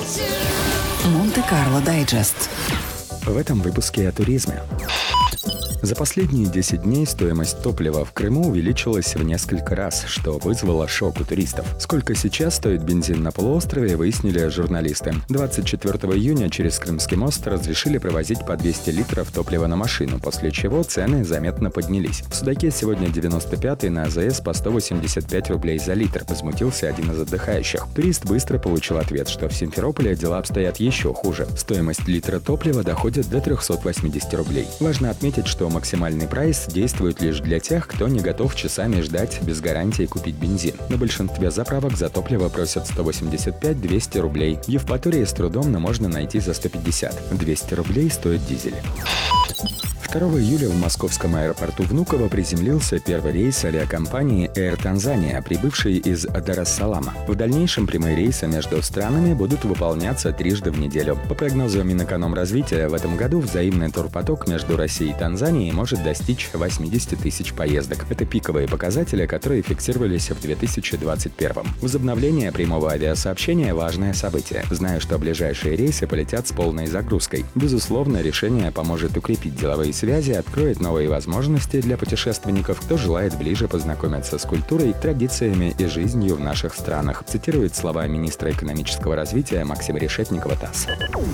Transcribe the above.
Монте-Карло Дайджест. В этом выпуске о туризме. За последние 10 дней стоимость топлива в Крыму увеличилась в несколько раз, что вызвало шок у туристов. Сколько сейчас стоит бензин на полуострове, выяснили журналисты. 24 июня через Крымский мост разрешили провозить по 200 литров топлива на машину, после чего цены заметно поднялись. В Судаке сегодня 95-й, на АЗС по 185 рублей за литр, возмутился один из отдыхающих. Турист быстро получил ответ, что в Симферополе дела обстоят еще хуже. Стоимость литра топлива доходит до 380 рублей. Важно отметить, что максимальный прайс действует лишь для тех, кто не готов часами ждать без гарантии купить бензин. На большинстве заправок за топливо просят 185-200 рублей. В Евпатории с трудом, но можно найти за 150. 200 рублей стоит дизель. 2 июля в московском аэропорту Внуково приземлился первый рейс авиакомпании Air Tanzania, прибывший из Дар-эс-Салама. В дальнейшем прямые рейсы между странами будут выполняться трижды в неделю. По прогнозу Минэкономразвития, в этом году взаимный турпоток между Россией и Танзанией может достичь 80 тысяч поездок. Это пиковые показатели, которые фиксировались в 2021. Возобновление прямого авиасообщения – важное событие. Знаю, что ближайшие рейсы полетят с полной загрузкой. Безусловно, решение поможет укрепить деловые связи, откроет новые возможности для путешественников, кто желает ближе познакомиться с культурой, традициями и жизнью в наших странах, цитирует слова министра экономического развития Максима Решетникова ТАСС.